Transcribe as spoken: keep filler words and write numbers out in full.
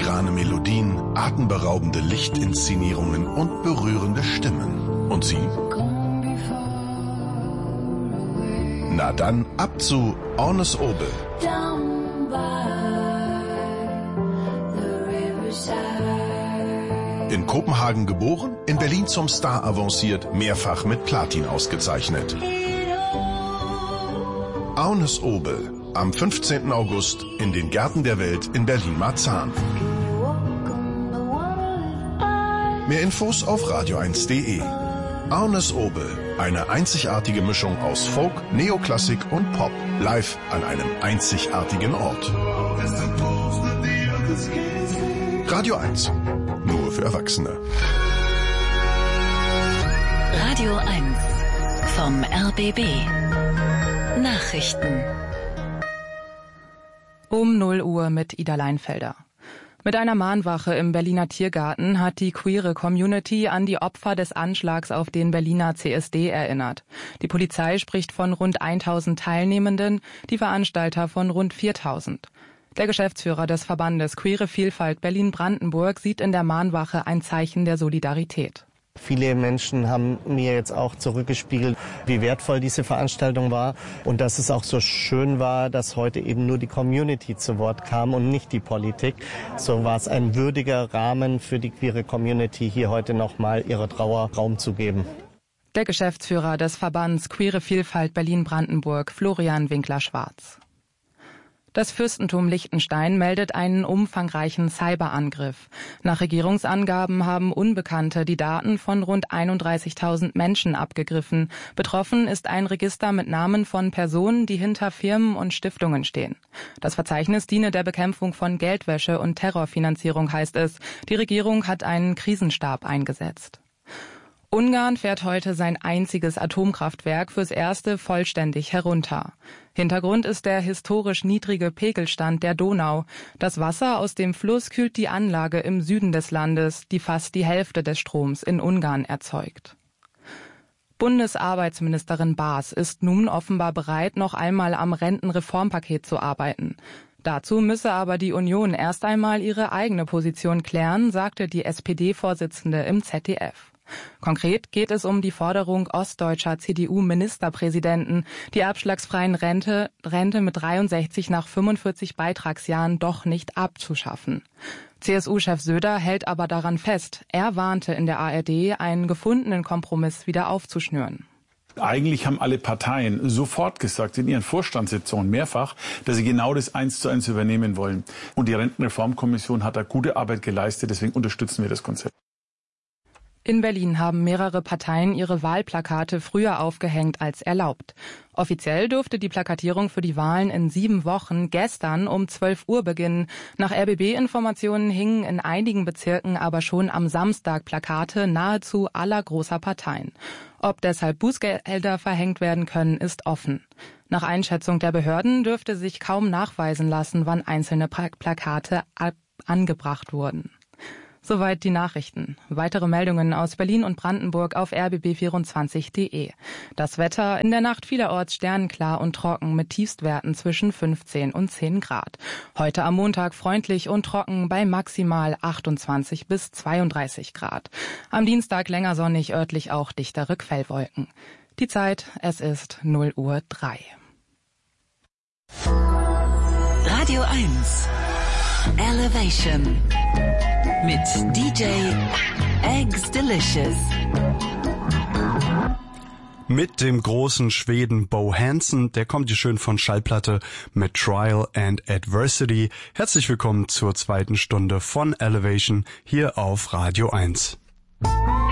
filigrane Melodien, atemberaubende Lichtinszenierungen und berührende Stimmen. Und Sie? Na dann, ab zu Ornes Obel. In Kopenhagen geboren, in Berlin zum Star avanciert, mehrfach mit Platin ausgezeichnet. Ornes Obel, am fünfzehnten August in den Gärten der Welt in Berlin-Marzahn. Mehr Infos auf radio eins punkt de. Ornes Obel, eine einzigartige Mischung aus Folk, Neoklassik und Pop, live an einem einzigartigen Ort. Radio eins, nur für Erwachsene. Radio eins vom R B B. Nachrichten. Um null Uhr mit Ida Leinfelder. Mit einer Mahnwache im Berliner Tiergarten hat die queere Community an die Opfer des Anschlags auf den Berliner C S D erinnert. Die Polizei spricht von rund tausend Teilnehmenden, die Veranstalter von rund viertausend. Der Geschäftsführer des Verbandes Queere Vielfalt Berlin-Brandenburg sieht in der Mahnwache ein Zeichen der Solidarität. Viele Menschen haben mir jetzt auch zurückgespiegelt, wie wertvoll diese Veranstaltung war und dass es auch so schön war, dass heute eben nur die Community zu Wort kam und nicht die Politik. So war es ein würdiger Rahmen für die queere Community, hier heute nochmal ihrer Trauer Raum zu geben. Der Geschäftsführer des Verbands Queere Vielfalt Berlin-Brandenburg, Florian Winkler-Schwarz. Das Fürstentum Liechtenstein meldet einen umfangreichen Cyberangriff. Nach Regierungsangaben haben Unbekannte die Daten von rund einunddreißigtausend Menschen abgegriffen. Betroffen ist ein Register mit Namen von Personen, die hinter Firmen und Stiftungen stehen. Das Verzeichnis diene der Bekämpfung von Geldwäsche und Terrorfinanzierung, heißt es. Die Regierung hat einen Krisenstab eingesetzt. Ungarn fährt heute sein einziges Atomkraftwerk fürs erste vollständig herunter. Hintergrund ist der historisch niedrige Pegelstand der Donau. Das Wasser aus dem Fluss kühlt die Anlage im Süden des Landes, die fast die Hälfte des Stroms in Ungarn erzeugt. Bundesarbeitsministerin Baas ist nun offenbar bereit, noch einmal am Rentenreformpaket zu arbeiten. Dazu müsse aber die Union erst einmal ihre eigene Position klären, sagte die S P D-Vorsitzende im Z D F. Konkret geht es um die Forderung ostdeutscher C D U-Ministerpräsidenten, die abschlagsfreien Rente, Rente mit dreiundsechzig nach fünfundvierzig Beitragsjahren doch nicht abzuschaffen. C S U-Chef Söder hält aber daran fest. Er warnte in der A R D, einen gefundenen Kompromiss wieder aufzuschnüren. Eigentlich haben alle Parteien sofort gesagt, in ihren Vorstandssitzungen mehrfach, dass sie genau das eins zu eins übernehmen wollen. Und die Rentenreformkommission hat da gute Arbeit geleistet, deswegen unterstützen wir das Konzept. In Berlin haben mehrere Parteien ihre Wahlplakate früher aufgehängt als erlaubt. Offiziell durfte die Plakatierung für die Wahlen in sieben Wochen gestern um zwölf Uhr beginnen. Nach R B B-Informationen hingen in einigen Bezirken aber schon am Samstag Plakate nahezu aller großer Parteien. Ob deshalb Bußgelder verhängt werden können, ist offen. Nach Einschätzung der Behörden dürfte sich kaum nachweisen lassen, wann einzelne Plakate angebracht wurden. Soweit die Nachrichten. Weitere Meldungen aus Berlin und Brandenburg auf r b b vierundzwanzig punkt de. Das Wetter in der Nacht vielerorts sternenklar und trocken mit Tiefstwerten zwischen fünfzehn und zehn Grad. Heute am Montag freundlich und trocken bei maximal achtundzwanzig bis zweiunddreißig Grad. Am Dienstag länger sonnig, örtlich auch dichtere Quellwolken. Die Zeit, es ist null Uhr drei. Radio eins Elevation mit D J Eggs Delicious. Mit dem großen Schweden Bo Hansen, der kommt hier schön von Schallplatte mit Trial and Adversity. Herzlich willkommen zur zweiten Stunde von Elevation hier auf Radio eins.